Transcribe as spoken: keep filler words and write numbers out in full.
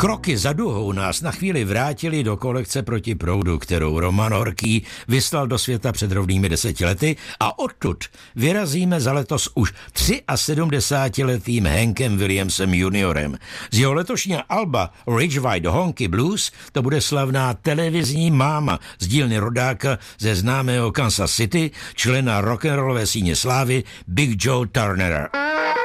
Kroky za duhou nás na chvíli vrátili do kolekce Proti proudu, kterou Roman Horký vyslal do světa před rovnými deseti lety a odtud vyrazíme za letos už sedmdesátitříletým Hankem Williamsem juniorem. Z jeho letošního alba Ridge White Honky Blues to bude slavná televizní máma z dílny rodáka ze známého Kansas City, člena rock'n'rollové síně slávy Big Joe Turnera.